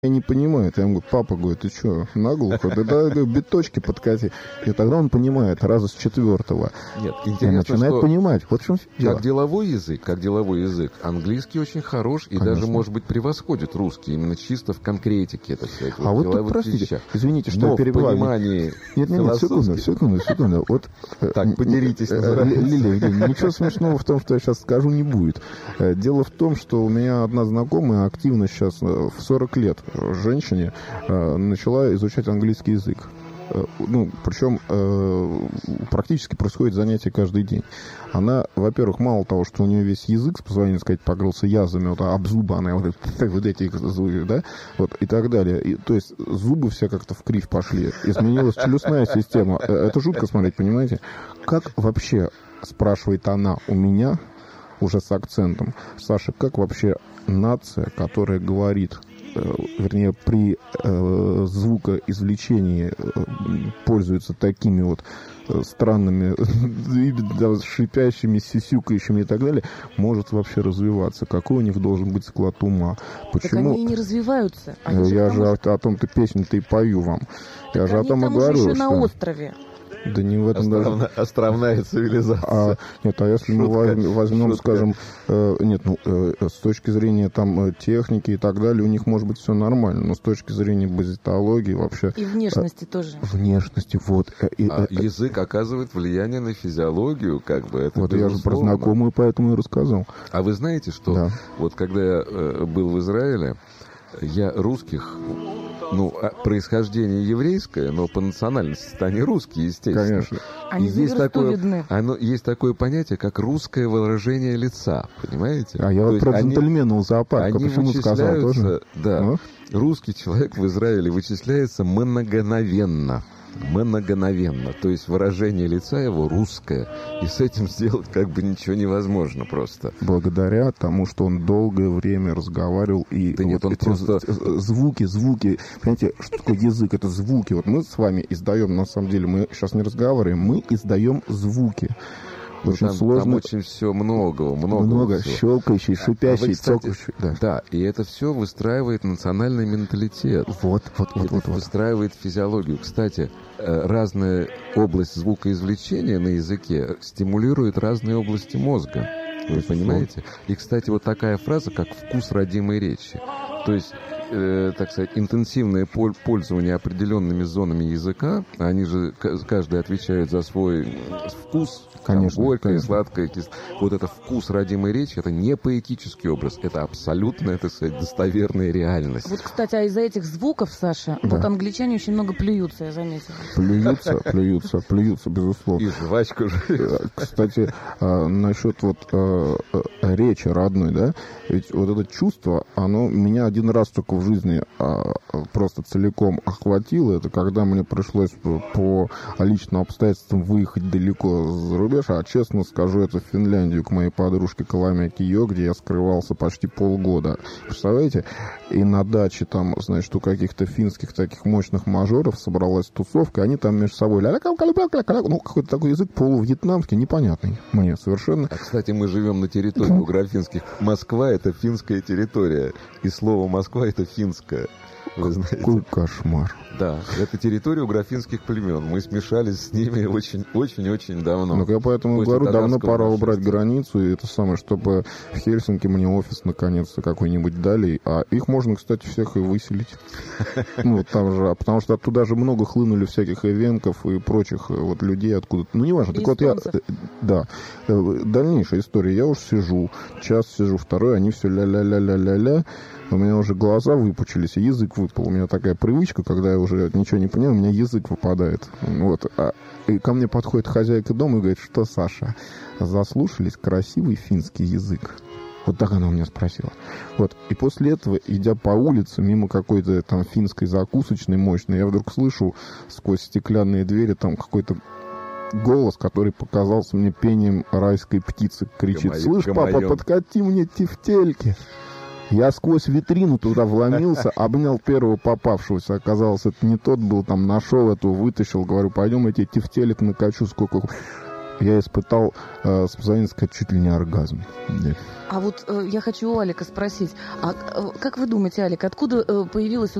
не понимает. Я ему говорю, папа, говорит, ты что, наглухо? Да, биточки подкати. И тогда он понимает раза с четвертого. Нет, И интересно, начинает что понимать. Вот в чем дело. как деловой язык, английский очень хорош и Конечно. даже, может быть, превосходит русский, именно чисто в конкретике, так сказать, А вот тут, деловых простите, вещах. извините, что Но я в перебиваю. понимании Нет, секунду. Вот, Так, поделитесь, называется. Лилия, ничего смешного в том, что я сейчас скажу, не будет. Дело в том, что у меня одна знакомая активно сейчас в 40 лет женщине начала изучать английский язык. Ну, причем практически происходит занятие каждый день. Она, во-первых, мало того, что у нее весь язык, с позволения сказать, покрылся язвами, вот об зубы она вот эти зубы, да, вот, и так далее. И, то есть зубы все как-то в кривь пошли. Изменилась челюстная система. Это жутко смотреть, понимаете? Как вообще, спрашивает она у меня, уже с акцентом, Саша, как вообще нация, которая говорит, вернее, при звукоизвлечении пользуется такими вот странными, шипящими, сисюкающими и так далее, может вообще развиваться? Какой у них должен быть склад ума? Почему? Так они не развиваются. Я же о том-то песню-то и пою вам. Я же о том и говорю, что... что... на острове. Да не в этом даже... Островная цивилизация. Нет, а если мы возьмем, скажем, с точки зрения там техники и так далее, у них может быть все нормально, но с точки зрения базитологии вообще... И внешности тоже. Внешности, вот. Язык оказывает влияние на физиологию, как бы, это вот я же про знакомую, поэтому и рассказал. А вы знаете, что вот когда я был в Израиле, я русских... происхождение еврейское, но по национальности они русские, естественно. Конечно. Они есть такое понятие, как русское выражение лица, понимаете? А я вот про джентльменов зоопарка почему сказал тоже? Да. Русский человек в Израиле вычисляется многоновенно. То есть выражение лица его русское, и с этим сделать как бы ничего невозможно просто. Благодаря тому, что он долгое время разговаривал, и да нет, он просто... звуки, понимаете, что такое язык, это звуки. Вот мы с вами издаем, на самом деле, мы сейчас не разговариваем, мы издаем звуки. Очень сложно. Там очень все много щелкающий, шипящий, цокающий. Да, и это все выстраивает национальный менталитет. Вот. Выстраивает физиологию. Кстати, разная область звукоизвлечения на языке стимулирует разные области мозга. Вы понимаете? И, кстати, вот такая фраза, как «вкус родимой речи». То есть, так сказать, интенсивное пользование определенными зонами языка, они же каждый отвечает за свой вкус, конечно, горькое, сладкое, кислое. Вот это вкус родимой речи, это не поэтический образ, это абсолютная, так сказать, достоверная реальность. Вот, кстати, а из-за этих звуков, Саша, вот англичане очень много плюются, я заметила. Плюются, безусловно. И жвачку жуют. Кстати, насчет вот речи родной, да, ведь вот это чувство, оно меня один раз только в жизни просто целиком охватило. Это когда мне пришлось по личным обстоятельствам выехать далеко за рубеж, а честно скажу, это в Финляндию, к моей подружке Коломе Кио, где я скрывался почти полгода. Представляете? И на даче там, значит, у каких-то финских таких мощных мажоров собралась тусовка, они там между собой какой-то такой язык полувьетнамский, непонятный мне совершенно. А, кстати, мы живем на территории у графинских. Москва — это финская территория, и слово «Москва» — это финское. Вы знаете? Какой кошмар. Да, это территория у графинских племен. Мы смешались с ними очень-очень давно. Ну, я поэтому говорю, давно пора убрать границу, и это самое, чтобы в Хельсинки мне офис наконец-то какой-нибудь дали. А их можно, кстати, всех и выселить. Ну, там же, потому что оттуда же много хлынули всяких ивенков и прочих вот людей откуда-то. Ну, неважно. Так вот я... Да. Дальнейшая история. Я уж час сижу, второй, они все ля-ля-ля-ля-ля-ля. У меня уже глаза выпучились, и язык выпал. У меня такая привычка, когда я уже ничего не понимаю, у меня язык выпадает. Вот. И ко мне подходит хозяйка дома и говорит, что, Саша, заслушались красивый финский язык? Вот так она у меня спросила. Вот. И после этого, идя по улице, мимо какой-то там финской закусочной мощной, я вдруг слышу сквозь стеклянные двери там какой-то голос, который показался мне пением райской птицы. Кричит: «Слышь, папа, подкати мне тефтельки». Я сквозь витрину туда вломился, обнял первого попавшегося. Оказалось, это не тот был, там нашел эту, вытащил. Говорю, пойдем, я тебе тефтелек накачу, сколько... я испытал, специально сказать, чуть ли не оргазм. Да. А вот я хочу у Алика спросить, а как вы думаете, Алик, откуда появилась